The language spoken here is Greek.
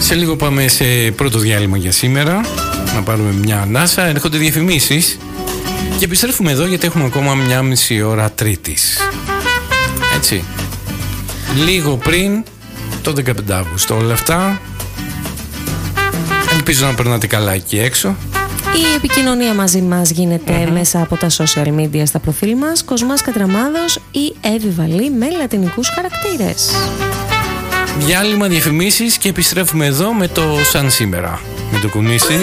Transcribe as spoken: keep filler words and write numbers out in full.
Σε λίγο πάμε σε πρώτο διάλειμμα για σήμερα. Να πάρουμε μια ανάσα. Έρχονται διαφημίσεις. Και επιστρέφουμε εδώ γιατί έχουμε ακόμα μια μισή ώρα Τρίτης. Έτσι. Λίγο πριν το δεκαπέντε Αυγούστου. Όλα αυτά. Ελπίζω να περνάτε καλά εκεί έξω. Η επικοινωνία μαζί μας γίνεται mm-hmm. μέσα από τα social media στα προφίλ μας. Κοσμάς Κατραμάδος ή Εύη Βαλή με λατινικούς χαρακτήρες. Διάλειμμα, διαφημίσεις και επιστρέφουμε εδώ με το Σαν Σήμερα. Μην το κουνήσει.